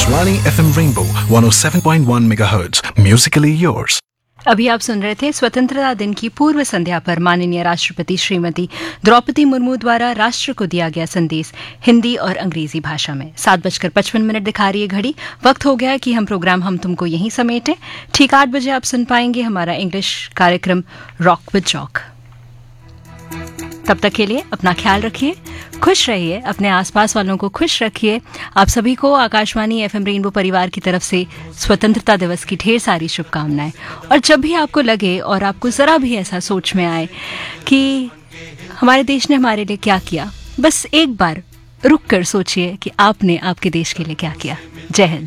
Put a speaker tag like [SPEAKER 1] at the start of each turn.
[SPEAKER 1] Akashvani FM Rainbow 107.1 MHz. Musically yours.
[SPEAKER 2] अभी आप सुन रहे थे स्वतंत्रता दिन की पूर्व संध्या पर माननीय राष्ट्रपति श्रीमती द्रौपदी मुर्मू द्वारा राष्ट्र को दिया गया संदेश हिंदी और अंग्रेजी भाषा में। 7:55 दिखा रही है घड़ी। वक्त हो गया है कि हम प्रोग्राम हम तुमको यहीं समेटें। ठीक 8 बजे आप सुन पाएंगे हमारा इंग्लिश कार्यक्रम रॉक विद जॉक। तब तक के लिए अपना ख्याल रखिए, खुश रहिए, अपने आसपास वालों को खुश रखिए। आप सभी को आकाशवाणी एफएम रेनबो परिवार की तरफ से स्वतंत्रता दिवस की ढेर सारी शुभकामनाएं। और जब भी आपको लगे और आपको जरा भी ऐसा सोच में आए कि हमारे देश ने हमारे लिए क्या किया, बस एक बार रुक कर सोचिए कि आपने आपके देश के लिए क्या किया। जय हिंद।